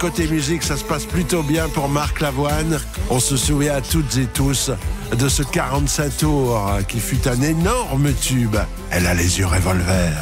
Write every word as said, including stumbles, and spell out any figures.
côté musique, ça se passe plutôt bien pour Marc Lavoine. On se souvient à toutes et tous de ce quarante-sept tours qui fut un énorme tube. Elle a les yeux revolver.